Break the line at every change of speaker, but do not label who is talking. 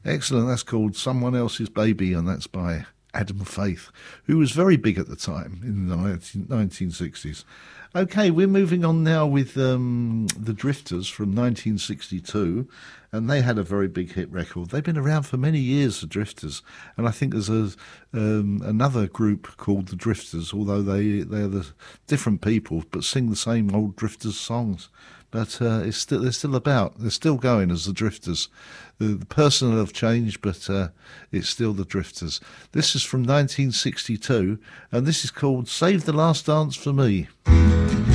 Excellent. That's called Someone Else's Baby, and that's by Adam Faith, who was very big at the time in the 1960s. Okay, we're moving on now with the Drifters from 1962, and they had a very big hit record. They've been around for many years, the Drifters, and I think there's another group called the Drifters, although they're the different people, but sing the same old Drifters songs. But they're still about. They're still going as the Drifters. The personnel have changed, but it's still the Drifters. This is from 1962, and this is called "Save the Last Dance for Me."